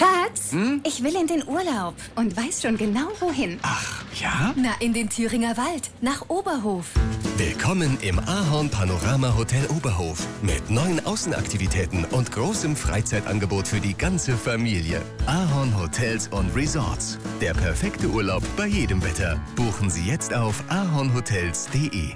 Schatz, ich will in den Urlaub und weiß schon genau wohin. Ach, ja? Na, in den Thüringer Wald, nach Oberhof. Willkommen im Ahorn Panorama Hotel Oberhof mit neuen Außenaktivitäten und großem Freizeitangebot für die ganze Familie. Ahorn Hotels und Resorts. Der perfekte Urlaub bei jedem Wetter. Buchen Sie jetzt auf ahornhotels.de.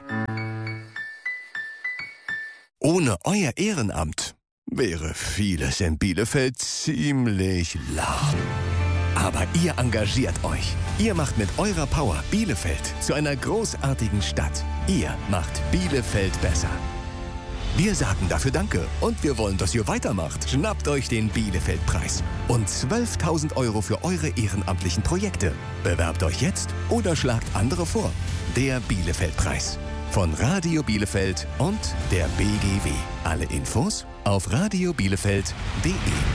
Ohne euer Ehrenamt wäre vieles in Bielefeld ziemlich lahm. Aber ihr engagiert euch. Ihr macht mit eurer Power Bielefeld zu einer großartigen Stadt. Ihr macht Bielefeld besser. Wir sagen dafür Danke und wir wollen, dass ihr weitermacht. Schnappt euch den Bielefeld-Preis und 12.000 € für eure ehrenamtlichen Projekte. Bewerbt euch jetzt oder schlagt andere vor. Der Bielefeld-Preis. Von Radio Bielefeld und der BGW. Alle Infos auf radiobielefeld.de.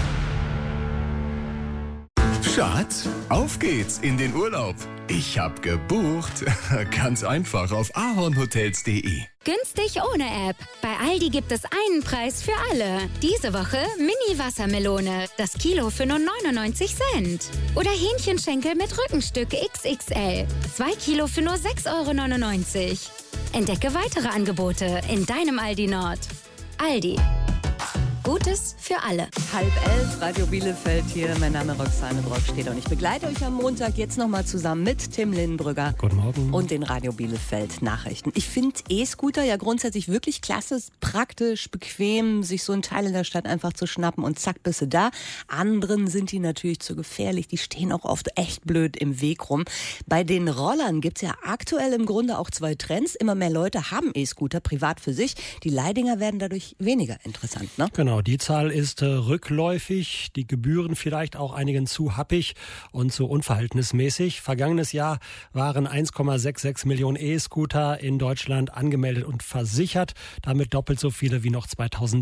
Schatz, auf geht's in den Urlaub. Ich hab gebucht. Ganz einfach auf ahornhotels.de. Günstig ohne App. Bei Aldi gibt es einen Preis für alle. Diese Woche Mini-Wassermelone. Das Kilo für nur 99 Cent. Oder Hähnchenschenkel mit Rückenstück XXL. 2 Kilo für nur 6,99 €. Entdecke weitere Angebote in deinem Aldi Nord. Aldi. Gutes für alle. 10:30, Radio Bielefeld hier. Mein Name ist Roxane Brockstedt und ich begleite euch am Montag jetzt nochmal zusammen mit Tim Lindenbrügger. Guten Morgen. Und den Radio Bielefeld Nachrichten. Ich finde E-Scooter ja grundsätzlich wirklich klasse, praktisch, bequem, sich so einen Teil in der Stadt einfach zu schnappen und zack, bist du da. Anderen sind die natürlich zu gefährlich. Die stehen auch oft echt blöd im Weg rum. Bei den Rollern gibt es ja aktuell im Grunde auch 2 Trends. Immer mehr Leute haben E-Scooter privat für sich. Die Leihdinger werden dadurch weniger interessant, ne? Genau, die Zahl ist rückläufig, die Gebühren vielleicht auch einigen zu happig und zu unverhältnismäßig. Vergangenes Jahr waren 1,66 Millionen E-Scooter in Deutschland angemeldet und versichert. Damit doppelt so viele wie noch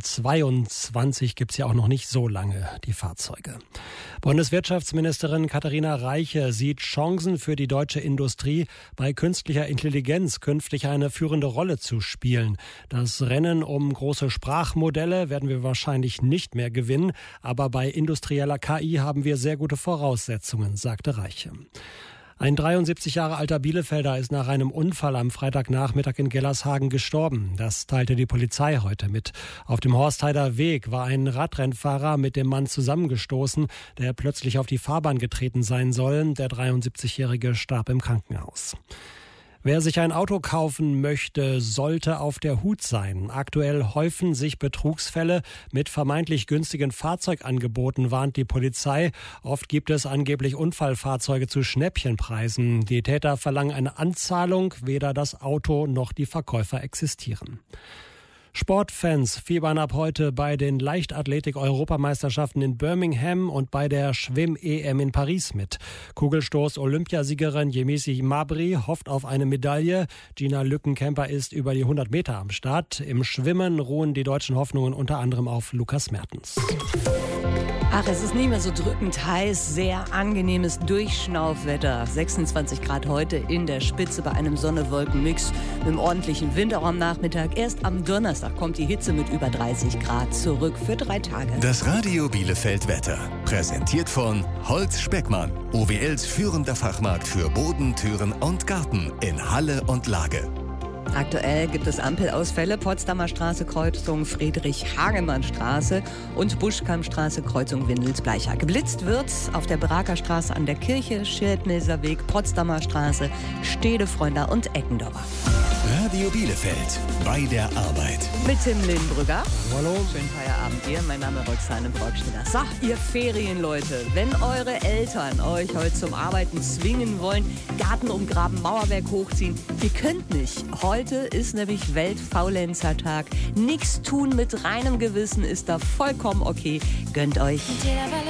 2022, gibt es ja auch noch nicht so lange die Fahrzeuge. Bundeswirtschaftsministerin Katharina Reiche sieht Chancen für die deutsche Industrie, bei künstlicher Intelligenz künftig eine führende Rolle zu spielen. Das Rennen um große Sprachmodelle werden wir wahrscheinlich nicht mehr gewinnen, aber bei industrieller KI haben wir sehr gute Voraussetzungen, sagte Reiche. Ein 73 Jahre alter Bielefelder ist nach einem Unfall am Freitagnachmittag in Gellershagen gestorben. Das teilte die Polizei heute mit. Auf dem Horstheider Weg war ein Radrennfahrer mit dem Mann zusammengestoßen, der plötzlich auf die Fahrbahn getreten sein soll. Der 73-Jährige starb im Krankenhaus. Wer sich ein Auto kaufen möchte, sollte auf der Hut sein. Aktuell häufen sich Betrugsfälle mit vermeintlich günstigen Fahrzeugangeboten, warnt die Polizei. Oft gibt es angeblich Unfallfahrzeuge zu Schnäppchenpreisen. Die Täter verlangen eine Anzahlung, weder das Auto noch die Verkäufer existieren. Sportfans fiebern ab heute bei den Leichtathletik-Europameisterschaften in Birmingham und bei der Schwimm-EM in Paris mit. Kugelstoß-Olympiasiegerin Yemisi Mabry hofft auf eine Medaille. Gina Lückenkämper ist über die 100 Meter am Start. Im Schwimmen ruhen die deutschen Hoffnungen unter anderem auf Lukas Mertens. Ach, es ist nicht mehr so drückend heiß, sehr angenehmes Durchschnaufwetter. 26 Grad heute in der Spitze bei einem Sonne-Wolken-Mix mit einem ordentlichen Wind auch am Nachmittag. Erst am Donnerstag kommt die Hitze mit über 30 Grad zurück für 3 Tage. Das Radio Bielefeld Wetter. Präsentiert von Holz Speckmann. OWLs führender Fachmarkt für Boden, Türen und Garten in Halle und Lage. Aktuell gibt es Ampelausfälle, Potsdamer Straße, Kreuzung Friedrich-Hagemann-Straße und Buschkammstraße, Kreuzung Windels-Bleicher. Geblitzt wird auf der Braker Straße an der Kirche, Schildmilser Weg, Potsdamer Straße, Stedefreunde und Eckendorfer. Radio Bielefeld bei der Arbeit. Mit Tim Lindenbrügger. Hallo. Schönen Feierabend dir. Mein Name ist Roxane Brockstedt. So, ihr Ferienleute, wenn eure Eltern euch heute zum Arbeiten zwingen wollen, Garten umgraben, Mauerwerk hochziehen, ihr könnt nicht. Heute ist nämlich Weltfaulenzertag. Nichts tun mit reinem Gewissen ist da vollkommen okay. Gönnt euch.